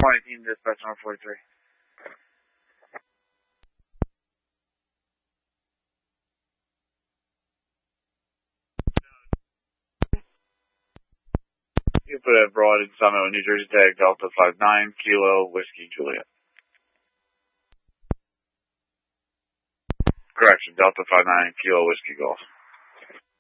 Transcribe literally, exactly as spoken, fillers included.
Morning, team dispatch number forty-three. You put a broad in Summit, New Jersey tag Delta five nine Kilo Whiskey Juliet. Correction, Delta five nine Kilo Whiskey Golf.